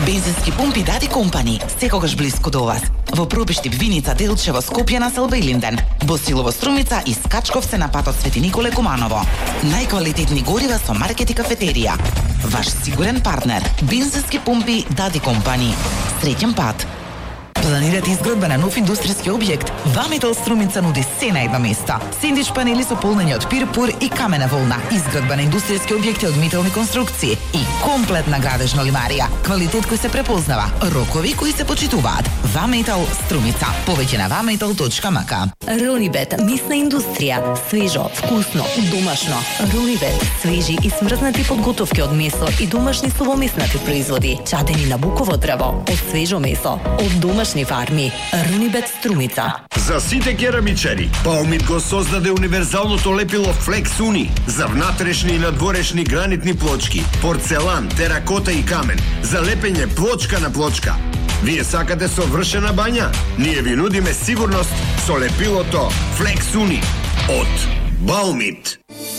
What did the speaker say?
Бензински пумпи Дади Компани, секогаш блиску до вас. Во Пробиштип, Виница, Делчево, Скопје, Населба и Линден. Босилово, Струмица и Скачковце на патот Свети Николе Куманово. Најквалитетни горива со маркет и кафетерија. Ваш сигурен партнер. Бензински пумпи Дади Компани. Среќен пат. Планирате изградба на нов индустријски објект? Ваметал Струмица нуди се на едно место. Сендвич панели со полнење од пирпур и камена волна, изградба на индустријски објекти од метални конструкции и комплетна градежна лимарија. Квалитет кој се препознава, рокови кои се почитуваат. Ваметал Струмица. Повеќе на vametal.mk. Ронибет, месна индустрија. Свежо, вкусно, домашно. Ронибет, свежи и смрзнати подготовки од месо и домашни слобомеснати производи. Чадени на буково дрво, од свежо месо, од домашни фарми. Ронибет Струмица. За сите керамичари, Баумит го создаде универзалното лепило Flex Uni за внатрешни и надворешни гранитни плочки, порцелан, теракота и камен, за лепење плочка на плочка. Вие сакате совршена бања? Ние ви нудиме сигурност со лепилото Flex Uni од Баумит.